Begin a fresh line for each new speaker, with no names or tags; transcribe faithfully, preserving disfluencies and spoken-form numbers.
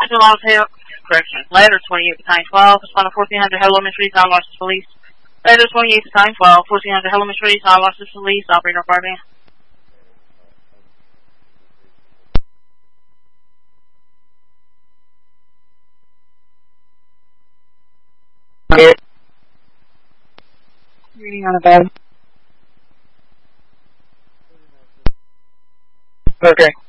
to Los Hill, correction, letter twenty-eight to time twelve, respond to fourteen hundred Hello Mystery, Town Los Police. Letter twenty-eight to time twelve, fourteen hundred Hello Mystery, Town Los Police, operator Barbie.
Reading on the bed. Okay.